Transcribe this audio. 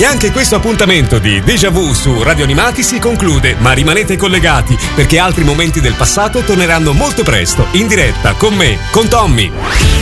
E anche questo appuntamento di Déjà Vu su Radio Animati si conclude, ma rimanete collegati perché altri momenti del passato torneranno molto presto, in diretta, con me, con Tommy.